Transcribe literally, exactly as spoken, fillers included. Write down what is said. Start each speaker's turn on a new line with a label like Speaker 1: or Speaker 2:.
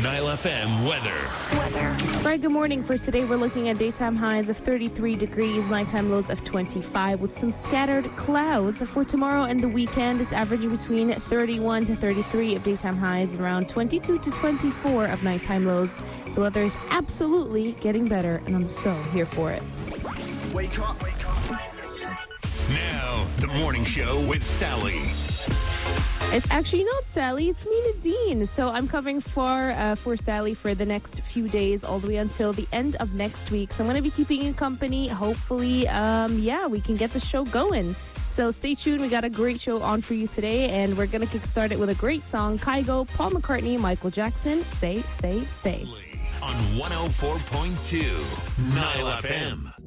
Speaker 1: Nile F M weather.
Speaker 2: Right, good morning. For today, we're looking at daytime highs of thirty-three degrees, nighttime lows of twenty-five, with some scattered clouds. For tomorrow and the weekend, it's averaging between thirty-one to thirty-three of daytime highs and around twenty-two to twenty-four of nighttime lows. The weather is absolutely getting better, and I'm so here for it.
Speaker 3: Wake up, wake up.
Speaker 1: Now, the morning show with Sally.
Speaker 2: It's actually not Sally, it's me, Nadine. So I'm covering for uh, for Sally for the next few days, all the way until the end of next week. So I'm going to be keeping you company. Hopefully, um, yeah, we can get the show going. So stay tuned. We got a great show on for you today, and we're going to kickstart it with a great song. Kygo, Paul McCartney, Michael Jackson, Say, Say, Say.
Speaker 1: On one oh four point two Nile F M.